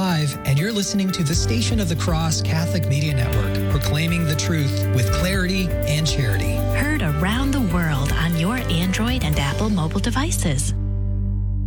Live, and you're listening to the Station of the Cross Catholic Media Network, proclaiming the truth with clarity and charity. Heard around the world on your Android and Apple mobile devices.